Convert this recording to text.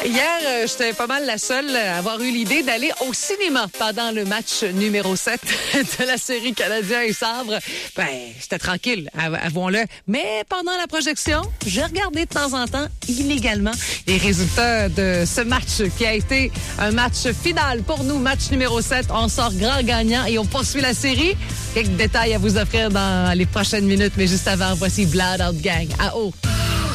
Hier, j'étais pas mal la seule à avoir eu l'idée d'aller au cinéma pendant le match numéro 7 de la série Canadien et Sabre. Ben, j'étais tranquille, avouons-le. Mais pendant la projection, j'ai regardé de temps en temps, illégalement, les résultats de ce match qui a été un match final pour nous. Match numéro 7, on sort grand gagnant et on poursuit la série. Quelques détails à vous offrir dans les prochaines minutes, mais juste avant, voici Blood Out Gang à haut.